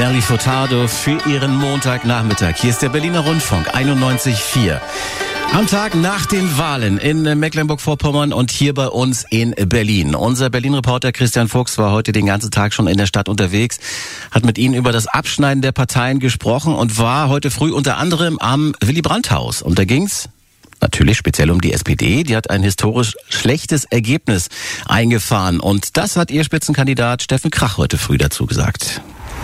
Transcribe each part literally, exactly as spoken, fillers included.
Nelly Furtado für ihren Montagnachmittag. Hier ist der Berliner Rundfunk einundneunzig Komma vier. Am Tag nach den Wahlen in Mecklenburg-Vorpommern und hier bei uns in Berlin. Unser Berlin-Reporter Christian Fuchs war heute den ganzen Tag schon in der Stadt unterwegs, hat mit Ihnen über das Abschneiden der Parteien gesprochen und war heute früh unter anderem am Willy-Brandt-Haus. Und da ging's natürlich speziell um die S P D. Die hat ein historisch schlechtes Ergebnis eingefahren. Und das hat ihr Spitzenkandidat Steffen Krach heute früh dazu gesagt.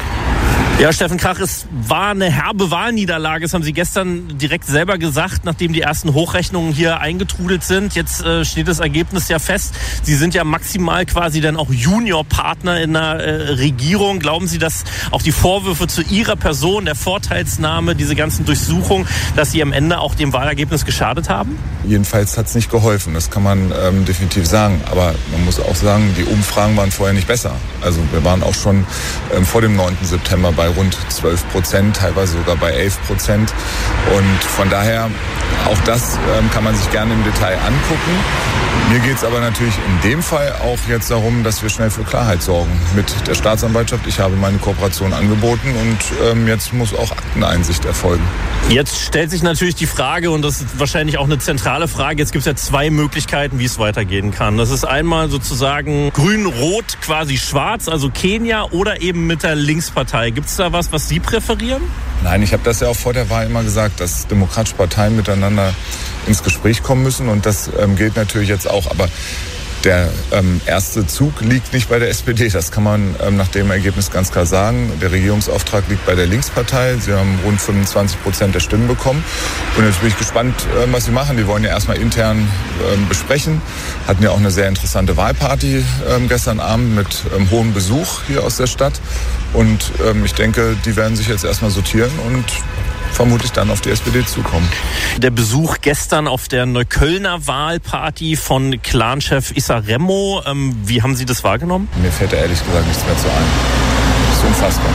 Ja, Steffen Krach, es war eine herbe Wahlniederlage. Das haben Sie gestern direkt selber gesagt, nachdem die ersten Hochrechnungen hier eingetrudelt sind. Jetzt äh, steht das Ergebnis ja fest. Sie sind ja maximal quasi dann auch Juniorpartner in der äh, Regierung. Glauben Sie, dass auch die Vorwürfe zu Ihrer Person, der Vorteilsnahme, diese ganzen Durchsuchungen, dass Sie am Ende auch dem Wahlergebnis geschadet haben? Jedenfalls hat es nicht geholfen, das kann man ähm, definitiv sagen. Aber man muss auch sagen, die Umfragen waren vorher nicht besser. Also wir waren auch schon ähm, vor dem neunten September bei rund zwölf Prozent, teilweise sogar bei elf Prozent. Und von daher, auch das ähm, kann man sich gerne im Detail angucken. Mir geht es aber natürlich in dem Fall auch jetzt darum, dass wir schnell für Klarheit sorgen mit der Staatsanwaltschaft. Ich habe meine Kooperation angeboten und ähm, jetzt muss auch Akteneinsicht erfolgen. Jetzt stellt sich natürlich die Frage, und das ist wahrscheinlich auch eine zentrale Frage, jetzt gibt es ja zwei Möglichkeiten, wie es weitergehen kann. Das ist einmal sozusagen grün-rot, quasi schwarz, also Kenia, oder eben mit der Linkspartei. Gibt es da was, was Sie präferieren? Nein, ich habe das ja auch vor der Wahl immer gesagt, dass demokratische Parteien miteinander ins Gespräch kommen müssen und das ähm, gilt natürlich jetzt auch, aber der ähm, erste Zug liegt nicht bei der S P D, das kann man ähm, nach dem Ergebnis ganz klar sagen. Der Regierungsauftrag liegt bei der Linkspartei, sie haben rund fünfundzwanzig Prozent der Stimmen bekommen und jetzt bin ich gespannt, ähm, was sie machen. Die wollen ja erstmal intern ähm, besprechen, hatten ja auch eine sehr interessante Wahlparty ähm, gestern Abend mit ähm, hohem Besuch hier aus der Stadt und ähm, ich denke, die werden sich jetzt erstmal sortieren und vermutlich dann auf die S P D zukommen. Der Besuch gestern auf der Neuköllner Wahlparty von Clanchef Issa Remo, ähm, wie haben Sie das wahrgenommen? Mir fällt da ehrlich gesagt nichts mehr zu ein. Das ist unfassbar.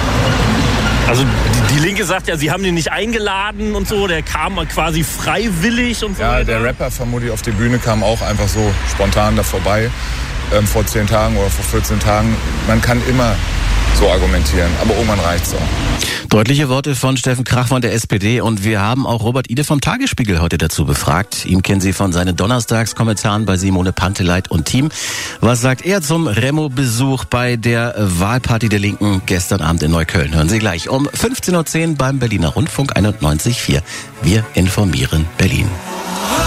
Also die, die Linke sagt ja, Sie haben den nicht eingeladen und so, der kam quasi freiwillig und so. Ja, der Rapper vermutlich auf die Bühne kam auch einfach so spontan da vorbei, ähm, vor zehn Tagen oder vor vierzehn Tagen. Man kann immer so argumentieren, aber irgendwann reicht's auch. Deutliche Worte von Steffen Krach von der S P D und wir haben auch Robert Ide vom Tagesspiegel heute dazu befragt. Ihn kennen Sie von seinen Donnerstagskommentaren bei Simone Panteleit und Team. Was sagt er zum Remo-Besuch bei der Wahlparty der Linken gestern Abend in Neukölln? Hören Sie gleich um fünfzehn Uhr zehn beim Berliner Rundfunk einundneunzig Komma vier. Wir informieren Berlin.